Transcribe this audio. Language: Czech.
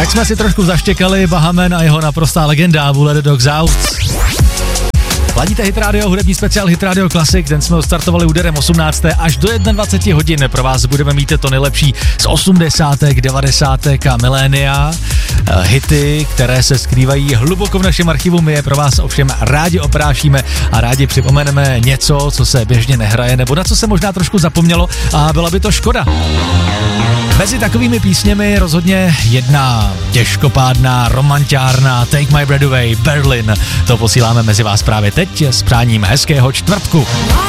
Tak jsme si trošku zaštěkali Bahamen a jeho naprostá legenda Let the Dogs Out. Ladíte Hit Radio, hudební speciál Hit Radio Classic, ten jsme odstartovali úderem 18. až do 21 hodin. Pro vás budeme mít to nejlepší z 80., 90. a milénia. Hity, které se skrývají hluboko v našem archivu, my je pro vás ovšem rádi oprášíme a rádi připomeneme něco, co se běžně nehraje, nebo na co se možná trošku zapomnělo a byla by to škoda. Mezi takovými písněmi rozhodně jedna těžkopádná, romantiárna Take My Breath Away, Berlin. To posíláme mezi vás právě teď s přáním hezkého čtvrtku.